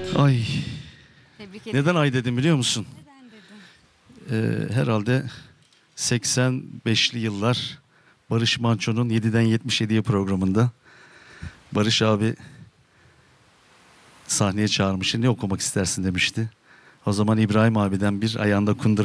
Ay. Tebrik ederim. Neden ay dedim biliyor musun? Neden dedin? Herhalde 85'li yıllar Barış Manço'nun 7'den 77'ye programında Barış abi sahneye çağırmıştı. Ne okumak istersin demişti. O zaman İbrahim abiden bir ayağında kundura